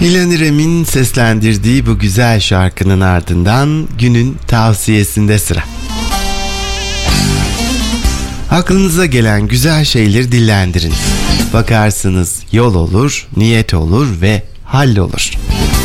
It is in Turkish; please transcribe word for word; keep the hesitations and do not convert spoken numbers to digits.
İlhan İrem'in seslendirdiği bu güzel şarkının ardından günün tavsiyesinde sıra. Aklınıza gelen güzel şeyleri dillendirin. Bakarsınız yol olur, niyet olur ve hallolur.